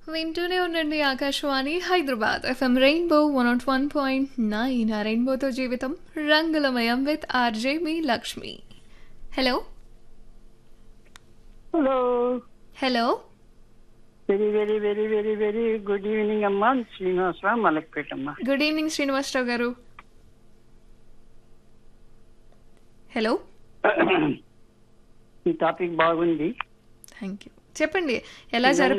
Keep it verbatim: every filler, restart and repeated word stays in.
వింటూనే ఉండండి Akashvani Hyderabad FM rainbow one not one point nine ఆ రెయిన్బోతో జీవితం రంగులమయం with RJ me Lakshmi. Hello hello hello very very very very very good evening అమ్మా. శ్రీనివాసరావు మలక్పేట అమ్మా. గుడ్ ఈవినింగ్ శ్రీనివాసరావు గారు. హలో ఈ టాపిక్ బాగుంది. Thank you. చెప్పండి ఎలా జరుపు